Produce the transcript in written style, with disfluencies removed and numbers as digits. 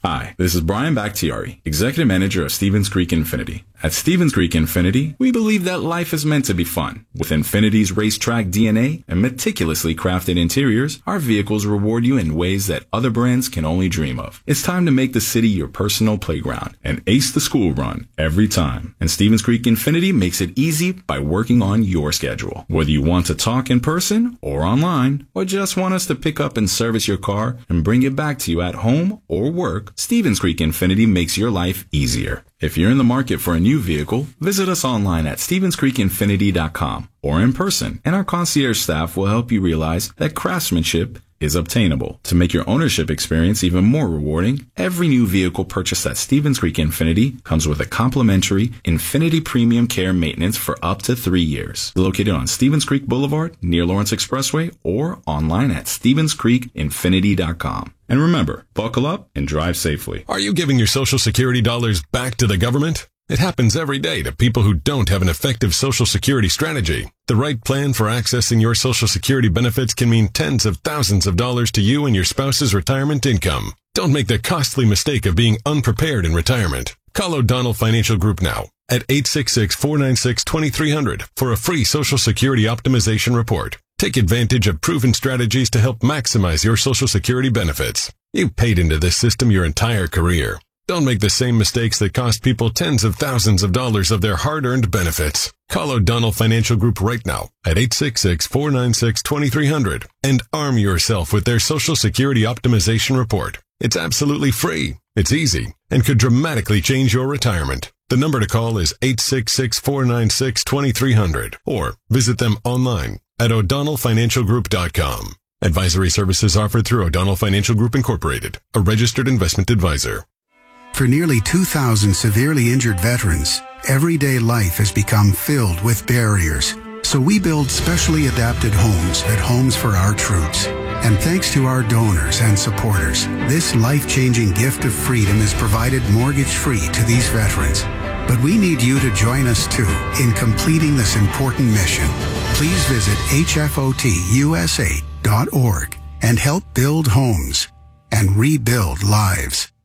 Hi, this is Brian Bakhtiari, Executive Manager of Stevens Creek Infiniti. At Stevens Creek Infiniti, we believe that life is meant to be fun. With Infiniti's racetrack DNA and meticulously crafted interiors, our vehicles reward you in ways that other brands can only dream of. It's time to make the city your personal playground and ace the school run every time. And Stevens Creek Infiniti makes it easy by working on your schedule. Whether you want to talk in person or online, or just want us to pick up and service your car and bring it back to you at home or work, Stevens Creek Infiniti makes your life easier. If you're in the market for a new vehicle, visit us online at StevensCreekInfiniti.com or in person, and our concierge staff will help you realize that craftsmanship is obtainable. To make your ownership experience even more rewarding, every new vehicle purchased at Stevens Creek Infiniti comes with a complimentary Infiniti Premium Care Maintenance for up to 3 years. Located on Stevens Creek Boulevard near Lawrence Expressway or online at StevensCreekInfiniti.com. And remember, buckle up and drive safely. Are you giving your Social Security dollars back to the government? It happens every day to people who don't have an effective Social Security strategy. The right plan for accessing your Social Security benefits can mean tens of thousands of dollars to you and your spouse's retirement income. Don't make the costly mistake of being unprepared in retirement. Call O'Donnell Financial Group now at 866-496-2300 for a free Social Security optimization report. Take advantage of proven strategies to help maximize your Social Security benefits. You've paid into this system your entire career. Don't make the same mistakes that cost people tens of thousands of dollars of their hard-earned benefits. Call O'Donnell Financial Group right now at 866-496-2300 and arm yourself with their Social Security optimization report. It's absolutely free, it's easy, and could dramatically change your retirement. The number to call is 866-496-2300 or visit them online at o'donnellfinancialgroup.com. Advisory services offered through O'Donnell Financial Group Incorporated, a registered investment advisor. For nearly 2,000 severely injured veterans, everyday life has become filled with barriers. So we build specially adapted homes at Homes for Our Troops. And thanks to our donors and supporters, this life-changing gift of freedom is provided mortgage-free to these veterans. But we need you to join us too in completing this important mission. Please visit hfotusa.org and help build homes and rebuild lives.